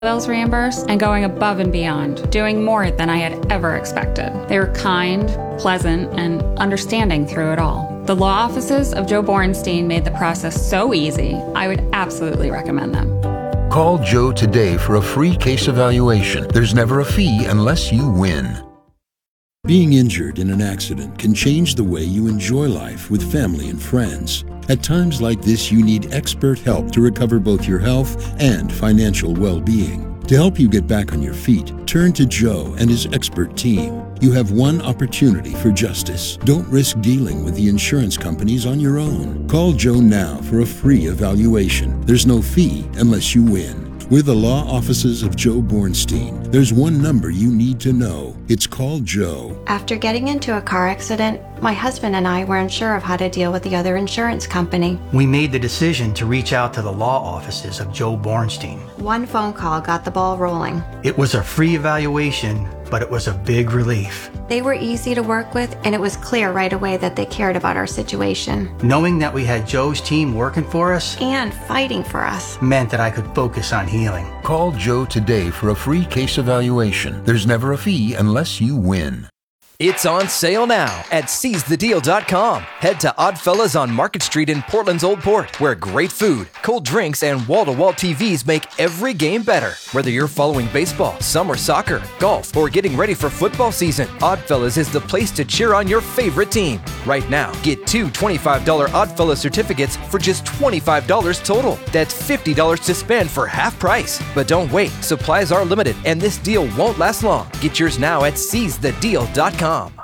bills reimbursed, and going above and beyond, doing more than I had ever expected. They were kind, pleasant, and understanding through it all. The law offices of Joe Bornstein made the process so easy, I would absolutely recommend them. Call Joe today for a free case evaluation. There's never a fee unless you win. Being injured in an accident can change the way you enjoy life with family and friends. At times like this, you need expert help to recover both your health and financial well-being. To help you get back on your feet, turn to Joe and his expert team. You have one opportunity for justice. Don't risk dealing with the insurance companies on your own. Call Joe now for a free evaluation. There's no fee unless you win. We're the law offices of Joe Bornstein. There's one number you need to know. It's called Joe. After getting into a car accident, my husband and I weren't sure of how to deal with the other insurance company. We made the decision to reach out to the law offices of Joe Bornstein. One phone call got the ball rolling. It was a free evaluation, but it was a big relief. They were easy to work with, and it was clear right away that they cared about our situation. Knowing that we had Joe's team working for us and fighting for us meant that I could focus on healing. Call Joe today for a free case evaluation. There's never a fee unless you win. It's on sale now at SeizeTheDeal.com. Head to Oddfellas on Market Street in Portland's Old Port, where great food, cold drinks, and wall-to-wall TVs make every game better. Whether you're following baseball, summer soccer, golf, or getting ready for football season, Oddfellas is the place to cheer on your favorite team. Right now, get two $25 Oddfellas certificates for just $25 total. That's $50 to spend for half price. But don't wait. Supplies are limited, and this deal won't last long. Get yours now at SeizeTheDeal.com.